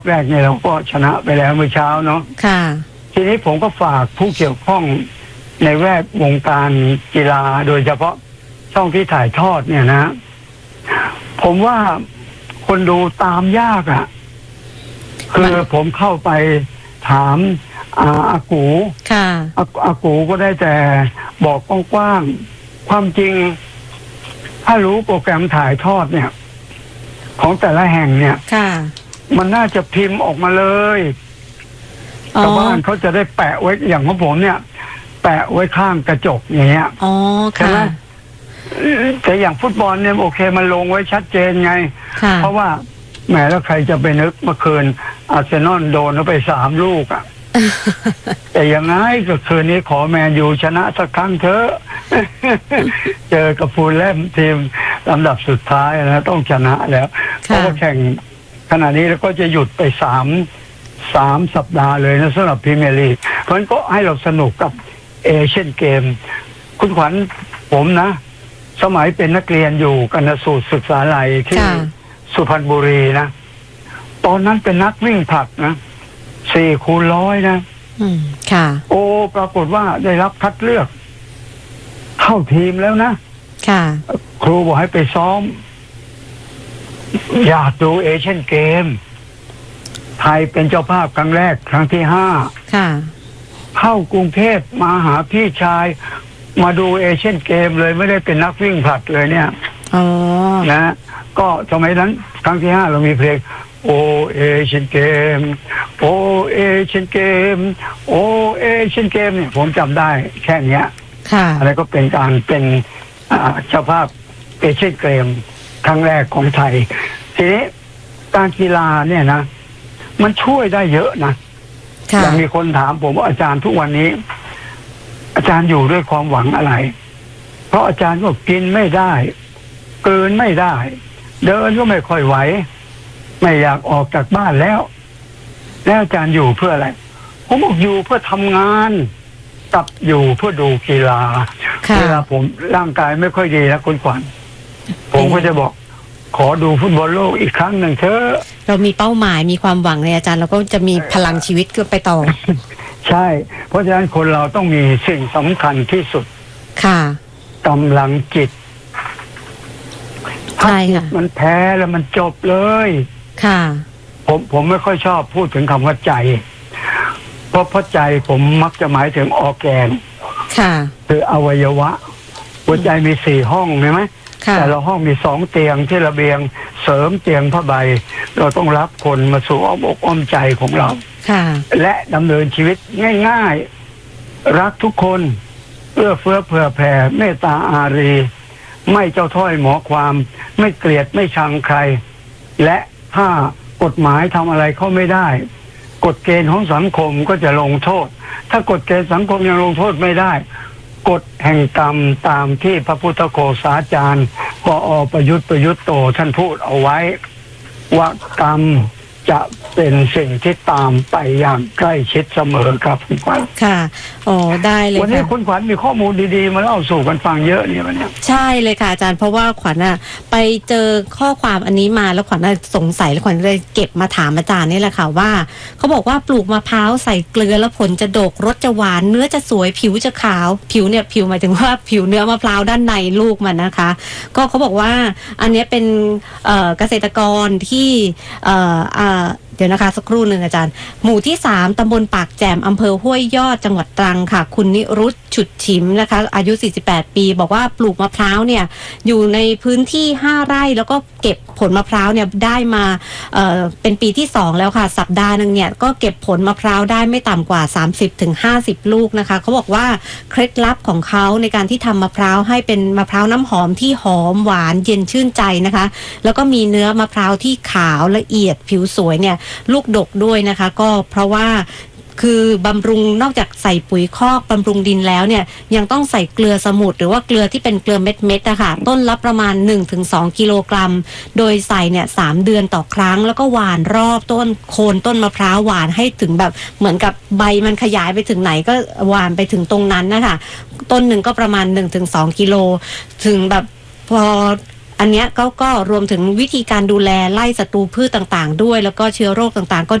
แรกเนี่ยเราก็ชนะไปแล้วเมื่อเช้าเนาะค่ะทีนี้ผมก็ฝากผู้เกี่ยวข้องในแวดวงการกีฬาโดยเฉพาะช่องที่ถ่ายทอดเนี่ยนะผมว่าคนดูตามยากอ่ะคือผมเข้าไปถามอากูค่ะอากูก็ได้แต่บอกกว้างๆความจริงถ้ารู้โปรแกรมถ่ายทอดเนี่ยของแต่ละแห่งเนี่ยค่ะมันน่าจะพิมพ์ออกมาเลยชาวบ้านเขาจะได้แปะไว้อย่างของผมเนี่ยแปะไว้ข้างกระจกอย่างเงี้ยอ๋อค่ะแต่อย่างฟุตบอลเนี่ยโอเคมันลงไว้ชัดเจนไงเพราะว่าแหมแล้วใครจะไปนึกเมื่อคืนอาร์เซนอลโดนไป3 ลูกอ่ะ แต่ยังไงก็คืนนี้ขอแมนยูชนะสักครั้งเถอะ เจอกับฟูลแลมทีมลำดับสุดท้ายนะต้องชนะแล้วเพราะว่าแข่งขณะนี้แล้วก็จะหยุดไป3 สัปดาห์เลยนะสำหรับพรีเมียร์ลีกเพราะฉะนั้นก็ให้เราสนุกกับเอเชียนเกมคุณขวัญผมนะสมัยเป็นนักเรียนอยู่กนสูตรศึกษาลัยที่สุพรรณบุรีนะตอนนั้นเป็นนักวิ่งผลัดนะ4x100นะค่ะโอ้ปรากฏว่าได้รับคัดเลือกเข้าทีมแล้วนะค่ะครูบอกให้ไปซ้อมอยากดูเอเชียนเกมไทยเป็นเจ้าภาพครั้งแรกครั้งที่5 ค่ะเข้ากรุงเทพมาหาพี่ชายมาดูเอเชียนเกมเลยไม่ได้เป็นนักวิ่งผลัดเลยเนี่ยนะก็สมัยนั้นครั้งที่5เรามีเพลงโอเอเชียนเกมโอเอเชียนเกมโอเอเชียนเกมเนี่ยผมจำได้แค่เนี้ยอะไรก็เป็นการเป็นเจ้าภาพเอเชียนเกมครั้งแรกของไทยทีนี้การกีฬาเนี่ยนะมันช่วยได้เยอะนะอย่างมีคนถามผมว่าอาจารย์ทุกวันนี้อาจารย์อยู่ด้วยความหวังอะไรเพราะอาจารย์ก็กินไม่ได้เกินไม่ได้เดินก็ไม่ค่อยไหวไม่อยากออกจากบ้านแล้วอาจารย์อยู่เพื่ออะไรผมบอกอยู่เพื่อทำงานกับอยู่เพื่อดูกีฬาเวลาผมร่างกายไม่ค่อยดีแล้วคุณขวัญผมก็จะบอกขอดูฟุตบอลโลกอีกครั้งหนึ่งเถอะเรามีเป้าหมายมีความหวังในอาจารย์เราก็จะมีพลังชีวิตก็ไปต่อใช่เพราะฉะนั้นคนเราต้องมีสิ่งสำคัญที่สุดค่ะกำลังจิตใช่ค่ะมันแพ้แล้วมันจบเลยค่ะผมไม่ค่อยชอบพูดถึงคำว่าใจเพราะใจผมมักจะหมายถึงออร์แกนค่ะคืออวัยวะหัวใจมี4 ห้องใช่ไหมแต่ละห้องมี2 เตียงที่ระเบียงเสริมเตียงผ้าใบเราต้องรับคนมาสู่อ้อมอกอ้อมใจของเราและดำเนินชีวิตง่ายๆรักทุกคนเอื้อเฟื้อเผื่อแผ่เมตตาอารีไม่เจ้าถ้อยหมอความไม่เกลียดไม่ชังใครและถ้ากฎหมายทำอะไรเขาไม่ได้กฎเกณฑ์ของสังคมก็จะลงโทษถ้ากฎเกณฑ์สังคมยังลงโทษไม่ได้กฎแห่งกรรมตามที่พระพุทธโฆษาจารย์ปอ.ประยุทธ์โตท่านพูดเอาไว้ว่ากรรมจะเป็นสิ่งที่ตามไปอย่างใกล้ชิดเสมอครับคุณขวัญค่ะอ๋อได้เลยวันนี้คุณขวัญมีข้อมูลดีๆมาเล่าสู่กันฟังเยอะเนี่ยวันนี้ใช่เลยค่ะอาจารย์เพราะว่าขวัญไปเจอข้อความอันนี้มาแล้วขวัญสงสัยแล้วขวัญเลยเก็บมาถามอาจารย์นี่แหละค่ะว่าเขาบอกว่าปลูกมะพร้าวใส่เกลือแล้วผลจะดกรสจะหวานเนื้อจะสวยผิวจะขาวผิวเนี่ยผิวหมายถึงว่าผิวเนื้อมะพร้าวด้านในลูกมันนะคะก็เขาบอกว่าอันนี้เป็นเกษตรกรที่เดี๋ยวนะคะสักครู่หนึ่งอาจารย์หมู่ที่3ตำบลปากแจ่มอำเภอห้วยยอดจังหวัดตรังค่ะคุณนิรุตฉุดฉิมนะคะอายุ48 ปีบอกว่าปลูกมะพร้าวเนี่ยอยู่ในพื้นที่5 ไร่แล้วก็เก็บผลมะพร้าวเนี่ยได้มาเป็นปีที่2แล้วค่ะสัปดาห์นึงเนี่ยก็เก็บผลมะพร้าวได้ไม่ต่ำกว่า 30-50 ลูกนะคะเขาบอกว่าเคล็ดลับของเขาในการที่ทำมะพร้าวให้เป็นมะพร้าวน้ำหอมที่หอมหวานเย็นชื่นใจนะคะแล้วก็มีเนื้อมะพร้าวที่ขาวละเอียดผิวสวยเนี่ยลูกดกด้วยนะคะก็เพราะว่าคือบำรุงนอกจากใส่ปุ๋ยคอกบำรุงดินแล้วเนี่ยยังต้องใส่เกลือสมุทรหรือว่าเกลือที่เป็นเกลือเม็ดๆนะคะต้นละประมาณ 1-2 กิโลกรัมโดยใส่เนี่ย3 เดือนต่อครั้งแล้วก็หว่านรอบต้นโคนต้นมะพร้าวหว่านให้ถึงแบบเหมือนกับใบมันขยายไปถึงไหนก็หว่านไปถึงตรงนั้นนะคะต้นหนึ่งก็ประมาณ 1-2 กิโลถึงแบบพออันเนี้ยก็รวมถึงวิธีการดูแลไล่ศัตรูพืชต่างๆด้วยแล้วก็เชื้อโรคต่างๆก็